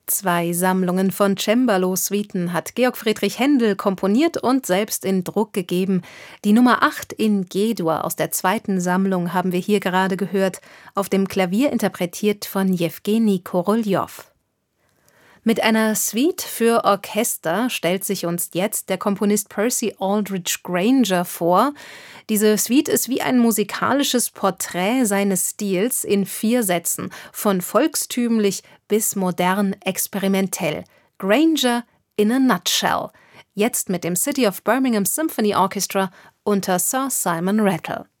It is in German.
2 Sammlungen von Cembalo-Suiten hat Georg Friedrich Händel komponiert und selbst in Druck gegeben. Die Nummer 8 in G-Dur aus der 2. Sammlung haben wir hier gerade gehört, auf dem Klavier interpretiert von Jewgeni Koroljow. Mit einer Suite für Orchester stellt sich uns jetzt der Komponist Percy Aldridge Granger vor. Diese Suite ist wie ein musikalisches Porträt seines Stils in 4 Sätzen, von volkstümlich bis modern experimentell. Granger in a nutshell. Jetzt mit dem City of Birmingham Symphony Orchestra unter Sir Simon Rattle.